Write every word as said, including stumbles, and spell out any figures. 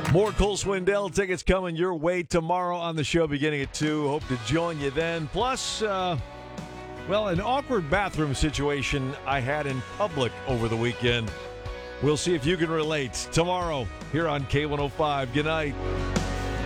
More Cole Swindell tickets coming your way tomorrow on the show beginning at two. Hope to join you then. Plus, uh, well, an awkward bathroom situation I had in public over the weekend. We'll see if you can relate tomorrow here on K one oh five. Good night.